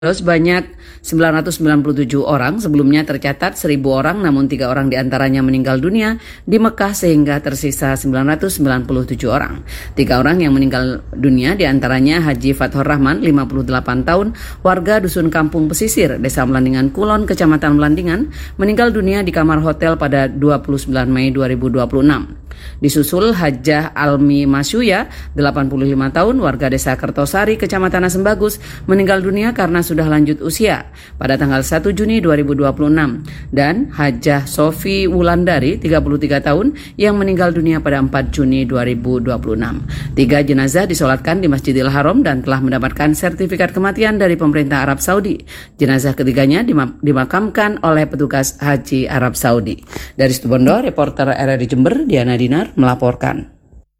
Sebanyak 997 orang, sebelumnya tercatat 1.000 orang, namun 3 orang diantaranya meninggal dunia di Mekah sehingga tersisa 997 orang. 3 orang yang meninggal dunia diantaranya Haji Fathur Rahman, 58 tahun, warga Dusun Kampung Pesisir, Desa Melandingan Kulon, Kecamatan Melandingan, meninggal dunia di kamar hotel pada 29 Mei 2026. Disusul Hajah Almi Masyuya, 85 tahun, warga Desa Kertosari, Kecamatan Asembagus, meninggal dunia karena sudah lanjut usia pada tanggal 1 Juni 2026. Dan Hajah Sofi Wulandari, 33 tahun, yang meninggal dunia pada 4 Juni 2026. 3 jenazah disolatkan di Masjidil Haram dan telah mendapatkan sertifikat kematian dari pemerintah Arab Saudi. Jenazah ketiganya dimakamkan oleh petugas Haji Arab Saudi. Dari Situbondo, reporter RRI Jember, Diana Dinar melaporkan.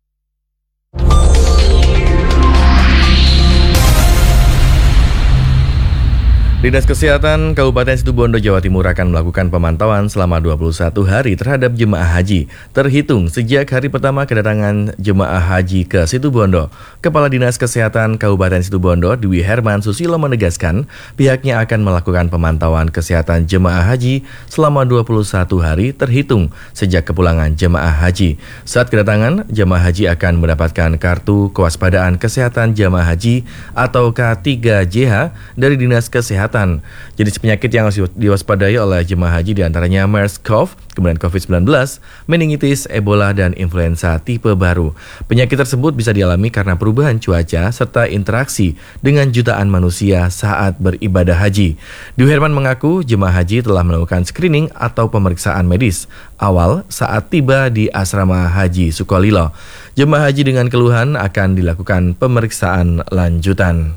Dinas Kesehatan Kabupaten Situbondo, Jawa Timur akan melakukan pemantauan selama 21 hari terhadap jemaah haji, terhitung sejak hari pertama kedatangan jemaah haji ke Situbondo. Kepala Dinas Kesehatan Kabupaten Situbondo, Dwi Herman Susilo menegaskan pihaknya akan melakukan pemantauan kesehatan jemaah haji selama 21 hari terhitung sejak kepulangan jemaah haji. Saat kedatangan, jemaah haji akan mendapatkan kartu kewaspadaan kesehatan jemaah haji atau K3JH dari Dinas Kesehatan. Jenis penyakit yang harus diwaspadai oleh jemaah haji diantaranya MERS-CoV, kemudian COVID-19, meningitis, Ebola, dan influenza tipe baru. Penyakit tersebut bisa dialami karena perubahan cuaca serta interaksi dengan jutaan manusia saat beribadah haji. Dwi Herman mengaku jemaah haji telah melakukan screening atau pemeriksaan medis awal saat tiba di asrama haji Sukolilo. Jemaah haji dengan keluhan akan dilakukan pemeriksaan lanjutan.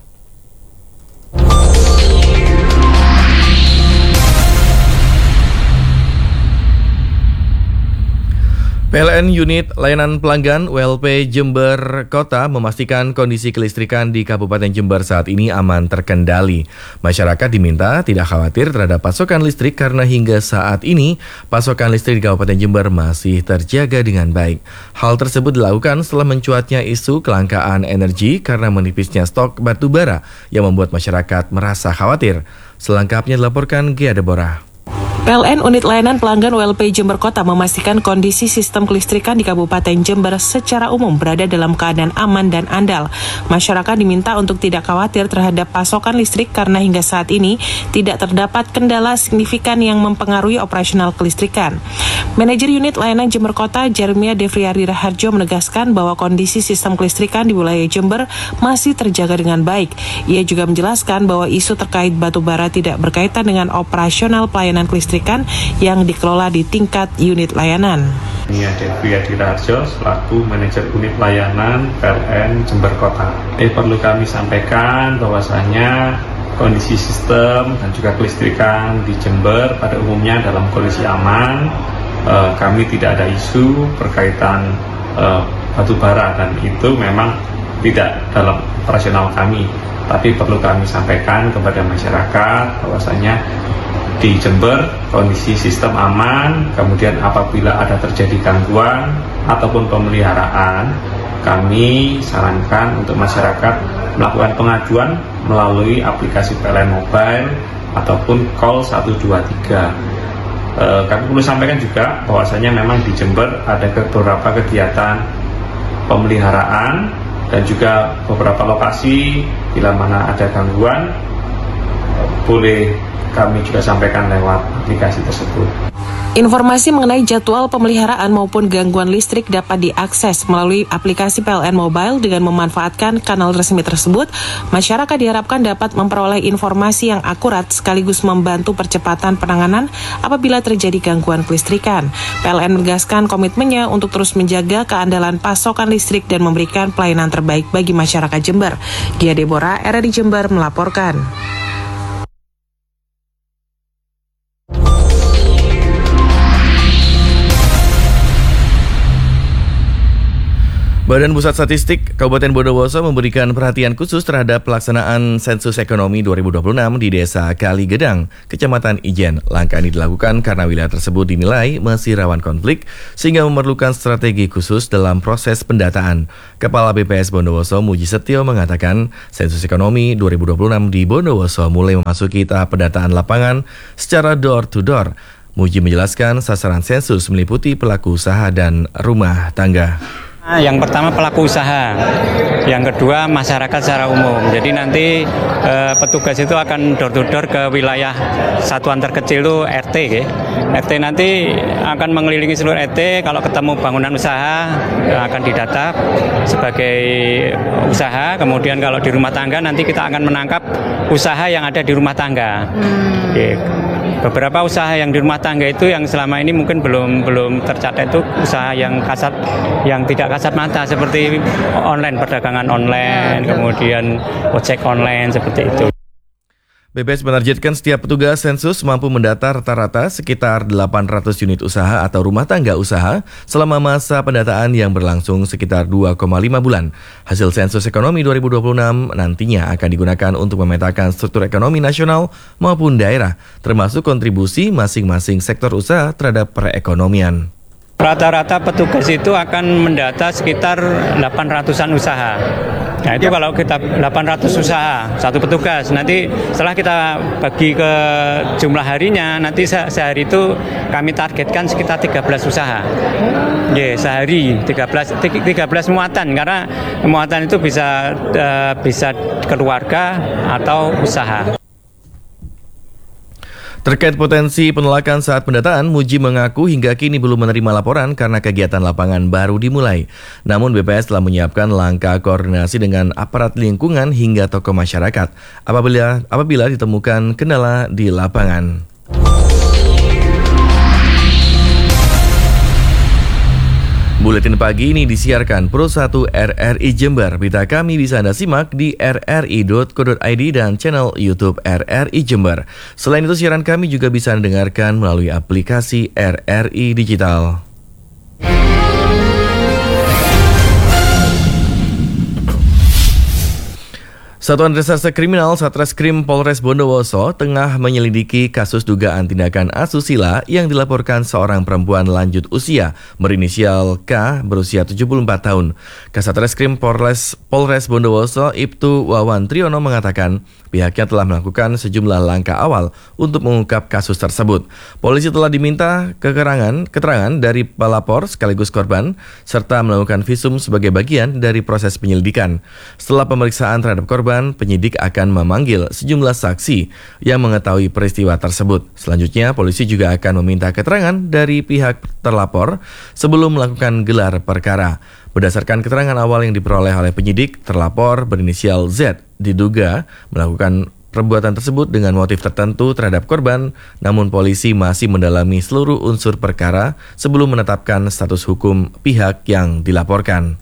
PLN Unit Layanan Pelanggan WLP Jember Kota memastikan kondisi kelistrikan di Kabupaten Jember saat ini aman terkendali. Masyarakat diminta tidak khawatir terhadap pasokan listrik karena hingga saat ini pasokan listrik di Kabupaten Jember masih terjaga dengan baik. Hal tersebut dilakukan setelah mencuatnya isu kelangkaan energi karena menipisnya stok batu bara yang membuat masyarakat merasa khawatir. Selengkapnya dilaporkan Gia Deborah. PLN Unit Layanan Pelanggan WLP Jember Kota memastikan kondisi sistem kelistrikan di Kabupaten Jember secara umum berada dalam keadaan aman dan andal. Masyarakat diminta untuk tidak khawatir terhadap pasokan listrik karena hingga saat ini tidak terdapat kendala signifikan yang mempengaruhi operasional kelistrikan. Manajer Unit Layanan Jember Kota, Jeremia Devriari Raharjo, menegaskan bahwa kondisi sistem kelistrikan di wilayah Jember masih terjaga dengan baik. Ia juga menjelaskan bahwa isu terkait batu bara tidak berkaitan dengan operasional pelayanan kelistrikan yang dikelola di tingkat unit layanan. Ini ada Devriari Raharjo selaku manajer unit layanan PLN Jember Kota. Perlu kami sampaikan bahwasanya kondisi sistem dan juga kelistrikan di Jember pada umumnya dalam kondisi aman. Kami tidak ada isu berkaitan batu bara dan itu memang tidak dalam operasional kami. Tapi perlu kami sampaikan kepada masyarakat bahwasanya di Jember kondisi sistem aman, kemudian apabila ada terjadi gangguan ataupun pemeliharaan, kami sarankan untuk masyarakat melakukan pengaduan melalui aplikasi PLN Mobile ataupun call 123. Kami perlu sampaikan juga bahwasanya memang di Jember ada beberapa kegiatan pemeliharaan dan juga beberapa lokasi bila mana ada gangguan boleh kami juga sampaikan lewat aplikasi tersebut. Informasi mengenai jadwal pemeliharaan maupun gangguan listrik dapat diakses melalui aplikasi PLN Mobile. Dengan memanfaatkan kanal resmi tersebut, masyarakat diharapkan dapat memperoleh informasi yang akurat sekaligus membantu percepatan penanganan apabila terjadi gangguan kelistrikan. PLN menegaskan komitmennya untuk terus menjaga keandalan pasokan listrik dan memberikan pelayanan terbaik bagi masyarakat Jember. Gia Deborah, RRI Jember melaporkan. Badan Pusat Statistik Kabupaten Bondowoso memberikan perhatian khusus terhadap pelaksanaan sensus ekonomi 2026 di Desa Kaligedang, Kecamatan Ijen. Langkah ini dilakukan karena wilayah tersebut dinilai masih rawan konflik sehingga memerlukan strategi khusus dalam proses pendataan. Kepala BPS Bondowoso Muji Setio mengatakan sensus ekonomi 2026 di Bondowoso mulai memasuki tahap pendataan lapangan secara door to door. Muji menjelaskan sasaran sensus meliputi pelaku usaha dan rumah tangga. Yang pertama pelaku usaha, yang kedua masyarakat secara umum. Jadi nanti petugas itu akan door to door ke wilayah satuan terkecil itu RT. RT nanti akan mengelilingi seluruh RT, kalau ketemu bangunan usaha akan didata sebagai usaha. Kemudian kalau di rumah tangga nanti kita akan menangkap usaha yang ada di rumah tangga. Beberapa usaha yang di rumah tangga itu yang selama ini mungkin belum tercatat itu usaha yang kasat, yang tidak kasat mata seperti online, perdagangan online, kemudian ojek online seperti itu. BPS menargetkan setiap petugas sensus mampu mendata rata-rata sekitar 800 unit usaha atau rumah tangga usaha selama masa pendataan yang berlangsung sekitar 2,5 bulan. Hasil sensus ekonomi 2026 nantinya akan digunakan untuk memetakan struktur ekonomi nasional maupun daerah, termasuk kontribusi masing-masing sektor usaha terhadap perekonomian. Rata-rata petugas itu akan mendata sekitar 800-an usaha. Nah itu kalau kita 800 usaha, satu petugas, nanti setelah kita bagi ke jumlah harinya, nanti sehari itu kami targetkan sekitar 13 usaha. Sehari 13 muatan, karena muatan itu bisa keluarga atau usaha. Terkait potensi penolakan saat pendataan, Muji mengaku hingga kini belum menerima laporan karena kegiatan lapangan baru dimulai. Namun BPS telah menyiapkan langkah koordinasi dengan aparat lingkungan hingga tokoh masyarakat apabila ditemukan kendala di lapangan. Buletin pagi ini disiarkan Pro 1 RRI Jember. Berita kami bisa Anda simak di rri.co.id dan channel YouTube RRI Jember. Selain itu, siaran kami juga bisa Anda dengarkan melalui aplikasi RRI Digital. Satuan Reserse Kriminal Satreskrim Polres Bondowoso tengah menyelidiki kasus dugaan tindakan asusila yang dilaporkan seorang perempuan lanjut usia berinisial K berusia 74 tahun. Kasatreskrim Polres Bondowoso Ibtu Wawan Triono mengatakan pihaknya telah melakukan sejumlah langkah awal untuk mengungkap kasus tersebut. Polisi telah diminta keterangan dari pelapor sekaligus korban serta melakukan visum sebagai bagian dari proses penyelidikan. Setelah pemeriksaan terhadap korban, penyidik akan memanggil sejumlah saksi yang mengetahui peristiwa tersebut. Selanjutnya, polisi juga akan meminta keterangan dari pihak terlapor sebelum melakukan gelar perkara. Berdasarkan keterangan awal yang diperoleh oleh penyidik, terlapor berinisial Z diduga melakukan perbuatan tersebut dengan motif tertentu terhadap korban, namun polisi masih mendalami seluruh unsur perkara sebelum menetapkan status hukum pihak yang dilaporkan.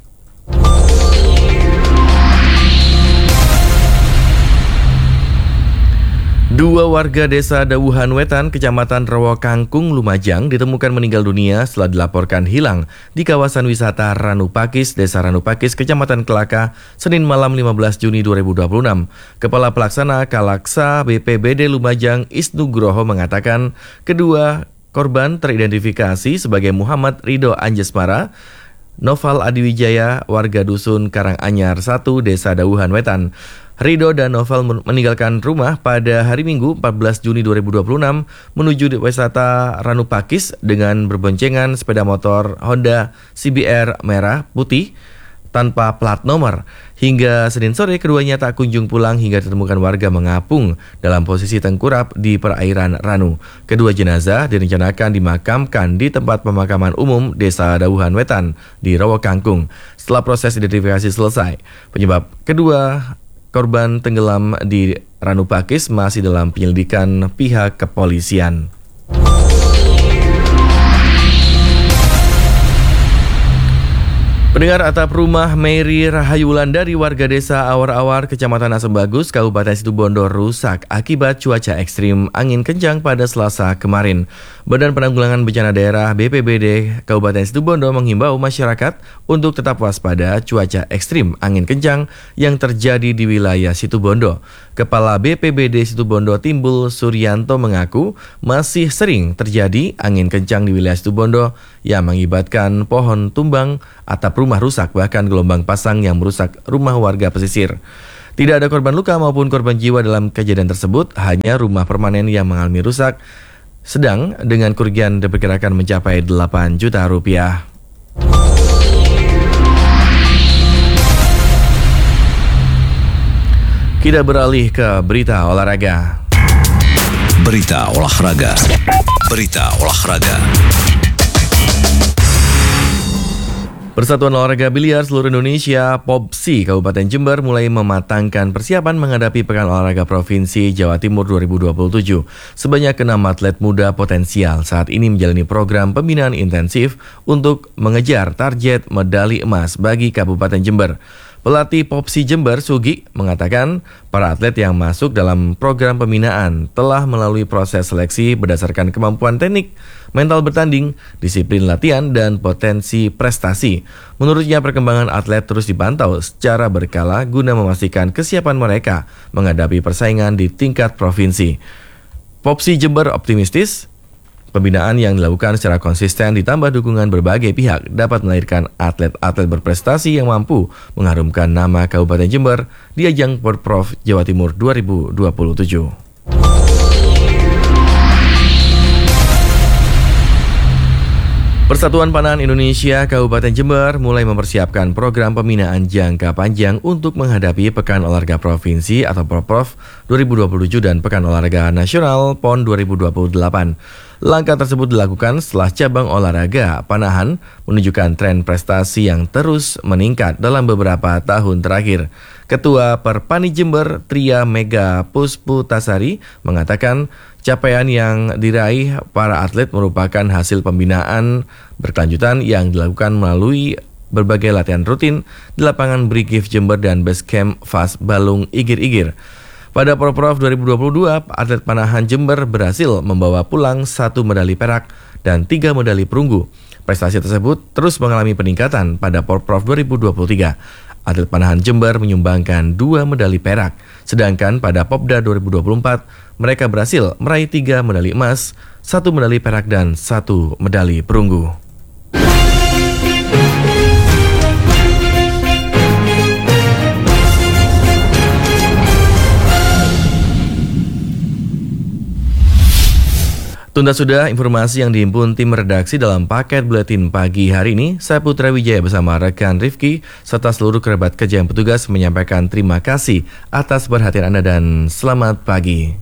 Dua warga desa Dawuhan Wetan, Kecamatan Rawa Kangkung, Lumajang ditemukan meninggal dunia setelah dilaporkan hilang di kawasan wisata Ranu Pakis, Desa Ranu Pakis, Kecamatan Kelaka, Senin malam 15 Juni 2026. Kepala Pelaksana Kalaksa BPBD Lumajang Isnugroho mengatakan kedua korban teridentifikasi sebagai Muhammad Ridho Anjesmara, Noval Adiwijaya, warga Dusun Karanganyar 1, Desa Dawuhan Wetan. Ridho dan Novel meninggalkan rumah pada hari Minggu 14 Juni 2026 menuju wisata Ranu Pakis dengan berboncengan sepeda motor Honda CBR merah putih tanpa plat nomor. Hingga Senin sore keduanya tak kunjung pulang hingga ditemukan warga mengapung dalam posisi tengkurap di perairan Ranu. Kedua jenazah direncanakan dimakamkan di tempat pemakaman umum Desa Dawuhan Wetan di Rawa Kangkung. Setelah proses identifikasi selesai, penyebab kedua korban tenggelam di Ranu Pakis masih dalam penyelidikan pihak kepolisian. Pendengar, atap rumah Mary Rahayulan dari warga desa Awar-Awar, Kecamatan Asem Bagus, Kabupaten Situbondo rusak akibat cuaca ekstrim angin kencang pada Selasa kemarin. Badan Penanggulangan Bencana Daerah BPBD Kabupaten Situbondo menghimbau masyarakat untuk tetap waspada cuaca ekstrim angin kencang yang terjadi di wilayah Situbondo. Kepala BPBD Situbondo Timbul Suryanto mengaku masih sering terjadi angin kencang di wilayah Situbondo yang mengakibatkan pohon tumbang, atap rumah rusak, bahkan gelombang pasang yang merusak rumah warga pesisir. Tidak ada korban luka maupun korban jiwa dalam kejadian tersebut, hanya rumah permanen yang mengalami rusak sedang dengan kerugian diperkirakan mencapai 8 juta rupiah. Kita beralih ke berita olahraga. Berita olahraga. Berita olahraga. Persatuan Olahraga Biliar Seluruh Indonesia (POBSI) Kabupaten Jember mulai mematangkan persiapan menghadapi Pekan Olahraga Provinsi Jawa Timur 2027. Sebanyak 6 atlet muda potensial saat ini menjalani program pembinaan intensif untuk mengejar target medali emas bagi Kabupaten Jember. Pelatih POBSI Jember, Sugi, mengatakan para atlet yang masuk dalam program pembinaan telah melalui proses seleksi berdasarkan kemampuan teknik, mental bertanding, disiplin latihan, dan potensi prestasi. Menurutnya, perkembangan atlet terus dipantau secara berkala guna memastikan kesiapan mereka menghadapi persaingan di tingkat provinsi. POBSI Jember optimistis pembinaan yang dilakukan secara konsisten ditambah dukungan berbagai pihak dapat melahirkan atlet-atlet berprestasi yang mampu mengharumkan nama Kabupaten Jember di ajang Porprov Jawa Timur 2027. Persatuan Panahan Indonesia Kabupaten Jember mulai mempersiapkan program pembinaan jangka panjang untuk menghadapi Pekan Olahraga Provinsi atau Porprov 2027 dan Pekan Olahraga Nasional PON 2028. Langkah tersebut dilakukan setelah cabang olahraga panahan menunjukkan tren prestasi yang terus meningkat dalam beberapa tahun terakhir. Ketua Perpani Jember, Tria Mega Pusputasari, mengatakan capaian yang diraih para atlet merupakan hasil pembinaan berkelanjutan yang dilakukan melalui berbagai latihan rutin di lapangan Brigif Jember dan Basecamp Fast Balung Igir-Igir. Pada Porprov 2022, atlet panahan Jember berhasil membawa pulang 1 medali perak dan 3 medali perunggu. Prestasi tersebut terus mengalami peningkatan pada Porprov 2023. Atlet panahan Jember menyumbangkan 2 medali perak, sedangkan pada Popda 2024 mereka berhasil meraih 3 medali emas, 1 medali perak dan 1 medali perunggu. Tuntas sudah informasi yang dihimpun tim redaksi dalam paket buletin pagi hari ini. Saya Putra Wijaya bersama rekan Rifki serta seluruh kerabat kerja yang petugas menyampaikan terima kasih atas perhatian Anda dan selamat pagi.